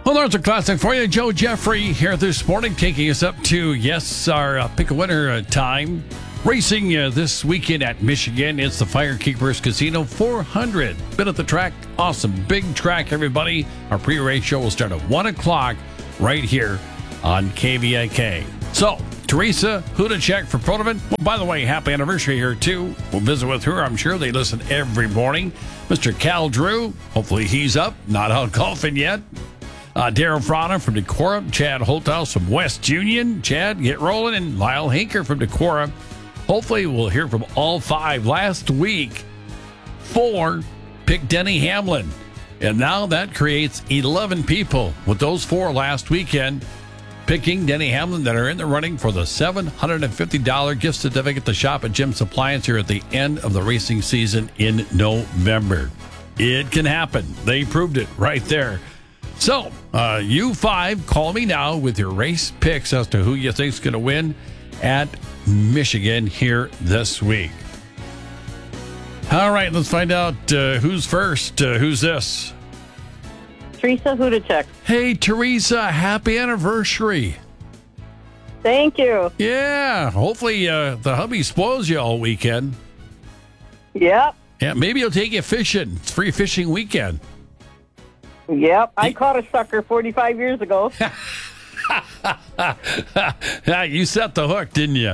Well, there's a classic for you. Joe Jeffrey here this morning, taking us up to, our pick a winner time. Racing this weekend at Michigan. It's the Firekeepers Casino 400. Been at the track. Awesome. Big track, everybody. Our pre-race show will start at 1 o'clock right here on KVIK. So, Teresa Hudacek for Pronovan. Well, by the way, happy anniversary here, too. We'll visit with her. I'm sure they listen every morning. Mr. Cal Drew, hopefully he's up. Not out golfing yet. Daryl Frana from Decorah. Chad Holthouse from West Union. Chad, get rolling. And Lyle Hinker from Decorah. Hopefully we'll hear from all five. Last week, 4 picked Denny Hamlin. And now that creates 11 people with those 4 last weekend picking Denny Hamlin that are in the running for the $750 gift certificate to shop at Jim's Appliance here at the end of the racing season in November. It can happen. They proved it right there. So, you 5, call me now with your race picks as to who you think is going to win at Michigan here this week. All right, let's find out who's first. Who's this? Teresa Hudacek. Hey, Teresa, happy anniversary. Thank you. Yeah, hopefully the hubby spoils you all weekend. Yep. Yeah, maybe he'll take you fishing. It's free fishing weekend. Yep. I caught a sucker 45 years ago. Yeah, you set the hook, didn't you?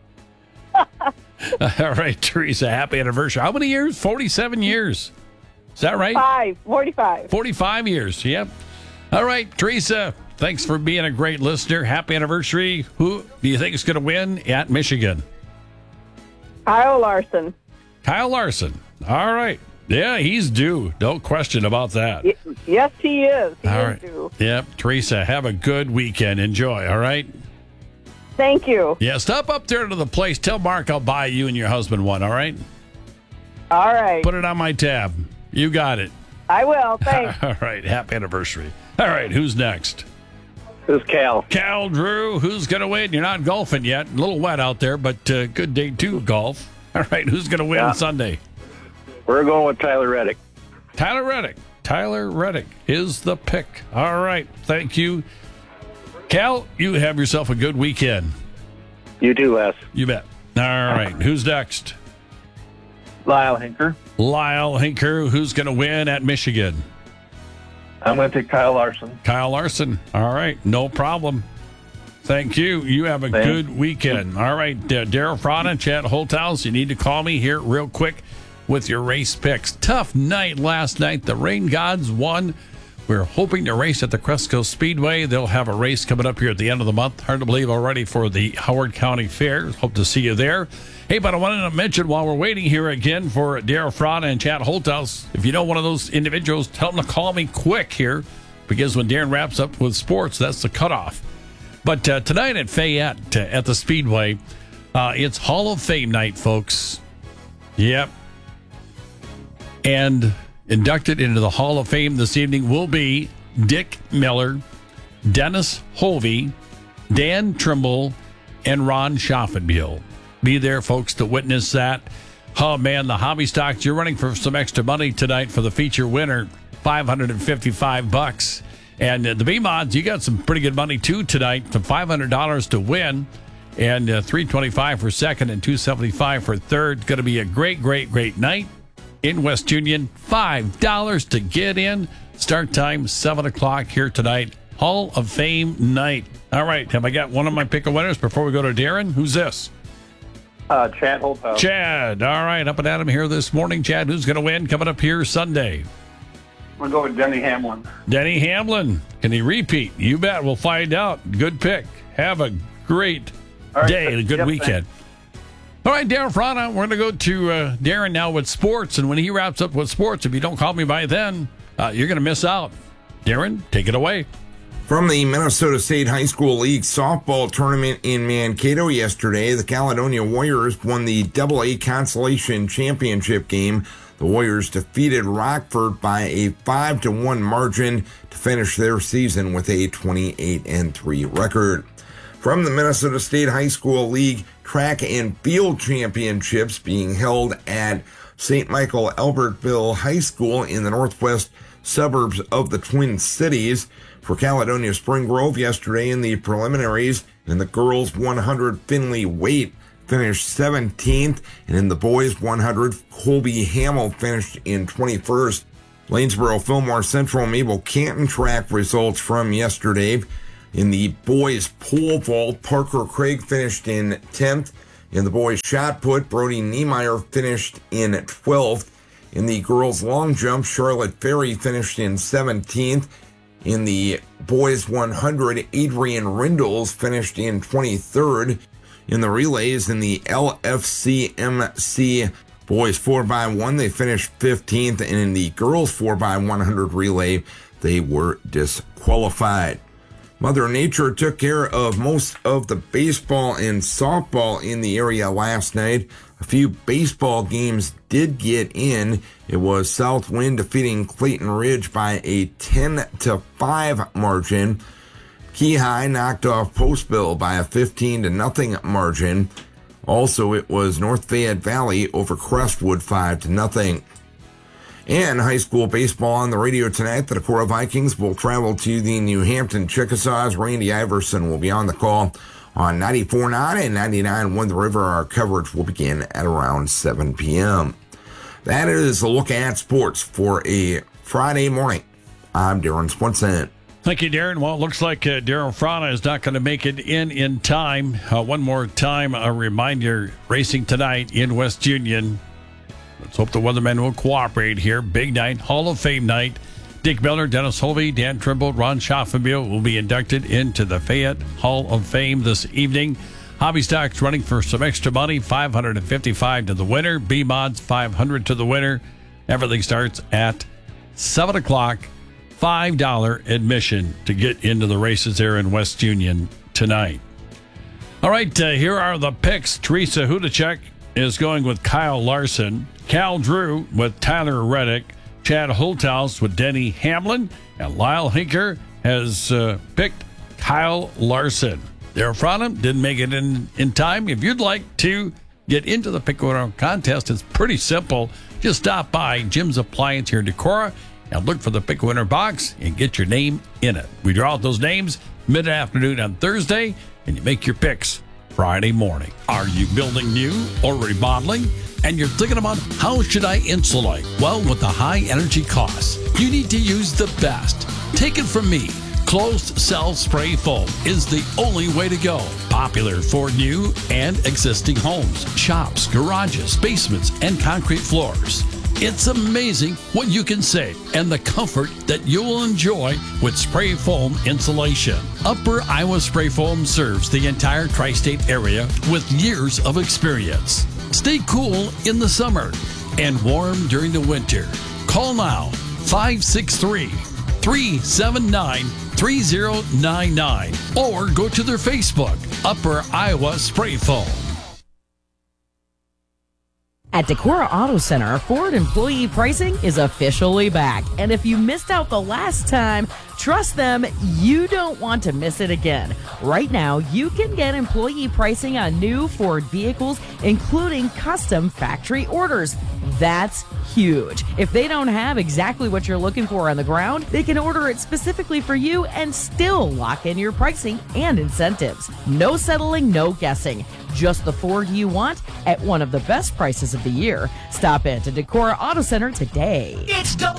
All right, Teresa, happy anniversary. How many years? 47 years. Is that right? 45. 45 years, yep. All right, Teresa, thanks for being a great listener. Happy anniversary. Who do you think is going to win at Michigan? Kyle Larson. Kyle Larson. All right. Yeah, he's due. No question about that. Yes, he is. He all is right. due. Yep, Teresa, have a good weekend. Enjoy, all right? Thank you. Yeah, stop up there to the place. Tell Mark I'll buy you and your husband one, all right? All right. Put it on my tab. You got it. I will. Thanks. All right, happy anniversary. All right, who's next? This is Cal. Cal Drew, who's going to win? You're not golfing yet. A little wet out there, but good day to golf. All right, who's going to win Sunday? We're going with Tyler Reddick. Tyler Reddick. Tyler Reddick is the pick. All right, thank you. Cal, you have yourself a good weekend. You too, Les. You bet. All right, who's next? Lyle Hinker. Lyle Hinker, who's going to win at Michigan? I'm going to take Kyle Larson. Kyle Larson. All right, no problem. Thank you. You have a good weekend. All right, Daryl Frana, Chad Holthouse, you need to call me here real quick with your race picks. Tough night last night. The Rain Gods won. We're hoping to race at the Cresco Speedway. They'll have a race coming up here at the end of the month. Hard to believe already for the Howard County Fair. Hope to see you there. Hey, but I wanted to mention while we're waiting here again for Daryl Frana and Chad Holthouse, if you know one of those individuals, tell them to call me quick here, because when Darren wraps up with sports, that's the cutoff. But tonight at Fayette, at the Speedway, it's Hall of Fame night, folks. Yep. And inducted into the Hall of Fame this evening will be Dick Miller, Dennis Hovey, Dan Trimble, and Ron Schaffenbuhl. Be there, folks, to witness that. Oh, man, the hobby stocks, you're running for some extra money tonight for the feature winner, $555. And the B-Mods, you got some pretty good money, too, tonight, to $500 to win, and $325 for second and $275 for third. Going to be a great, great, great night in West Union. $5 to get in. Start time 7 o'clock here tonight. Hall of Fame night. All right, have I got one of my pick of winners before we go to Darren? Who's this? Chad Holthouse. Chad. All right, up and at him here this morning. Chad, who's going to win coming up here Sunday? We'll go with Denny Hamlin. Denny Hamlin. Can he repeat? You bet. We'll find out. Good pick. Have a great day and a good weekend. Thanks. All right, Darren Frana, we're going to go to Darren now with sports. And when he wraps up with sports, if you don't call me by then, you're going to miss out. Darren, take it away. From the Minnesota State High School League softball tournament in Mankato yesterday, the Caledonia Warriors won the AA Consolation Championship game. The Warriors defeated Rockford by a 5-1 margin to finish their season with a 28-3 record. From the Minnesota State High School League Track and Field Championships being held at St. Michael Albertville High School in the Northwest suburbs of the Twin Cities. For Caledonia Spring Grove yesterday in the preliminaries, in the girls 100 Finley Waite finished 17th, and in the boys 100 Colby Hamill finished in 21st. Lanesboro, Fillmore Central, Mabel Canton track results from yesterday. In the boys pole vault, Parker Craig finished in 10th. In the boys shot put, Brody Niemeyer finished in 12th. In the girls long jump, Charlotte Ferry finished in 17th. In the boys 100, Adrian Rindles finished in 23rd. In the relays, in the LFCMC boys 4x1, they finished 15th. And in the girls 4x100 relay, they were disqualified. Mother Nature took care of most of the baseball and softball in the area last night. A few baseball games did get in. It was Southwind defeating Clayton Ridge by a 10-5 margin. Keyhigh knocked off Postville by a 15-0 margin. Also, it was North Fayette Valley over Crestwood 5-0. And high school baseball on the radio tonight. The Decorah Vikings will travel to the New Hampton Chickasaws. Randy Iverson will be on the call on 94.9 and 99 The River. Our coverage will begin at around 7 p.m. That is a look at sports for a Friday morning. I'm Darren Swenson. Thank you, Darren. Well, it looks like Daryl Frana is not going to make it in time. One more time, a reminder, racing tonight in West Union. Let's hope the weathermen will cooperate here. Big night, Hall of Fame night. Dick Miller, Dennis Holvey, Dan Trimble, Ron Schaffenbiel will be inducted into the Fayette Hall of Fame this evening. Hobby Stock's running for some extra money, $555 to the winner. B-Mods, $500 to the winner. Everything starts at 7 o'clock. $5 admission to get into the races there in West Union tonight. All right, here are the picks. Teresa Hudacek is going with Kyle Larson. Cal Drew with Tyler Reddick. Chad Holthouse with Denny Hamlin. And Lyle Hinker has picked Kyle Larson. There from him, didn't make it in time. If you'd like to get into the Pick Winner contest, it's pretty simple. Just stop by Jim's Appliance here in Decorah and look for the Pick Winner box and get your name in it. We draw out those names mid-afternoon on Thursday, and you make your picks Friday morning. Are you building new or remodeling? And you're thinking about how should I insulate? Well, with the high energy costs, you need to use the best. Take it from me. Closed cell spray foam is the only way to go. Popular for new and existing homes, shops, garages, basements, and concrete floors. It's amazing what you can save and the comfort that you will enjoy with spray foam insulation. Upper Iowa Spray Foam serves the entire tri-state area with years of experience. Stay cool in the summer and warm during the winter. Call now, 563-379-3099, or go to their Facebook, Upper Iowa Spray Foam. At Decorah Auto Center, Ford employee pricing is officially back. And if you missed out the last time, trust them, you don't want to miss it again. Right now, you can get employee pricing on new Ford vehicles, including custom factory orders. That's huge. If they don't have exactly what you're looking for on the ground, they can order it specifically for you and still lock in your pricing and incentives. No settling, no guessing. Just the Ford you want at one of the best prices of the year. Stop in to Decorah Auto Center today. It's